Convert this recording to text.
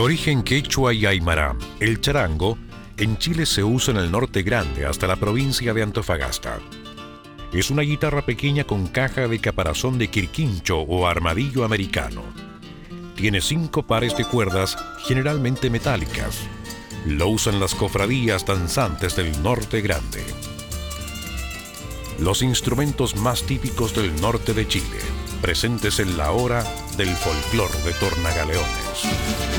origen quechua y aymara, el charango en Chile se usa en el norte grande hasta la provincia de Antofagasta. Es una guitarra pequeña con caja de caparazón de quirquincho o armadillo americano. Tiene 5 pares de cuerdas, generalmente metálicas. Lo usan las cofradías danzantes del norte grande. Los instrumentos más típicos del norte de Chile, presentes en la hora del folclor de Tornagaleones.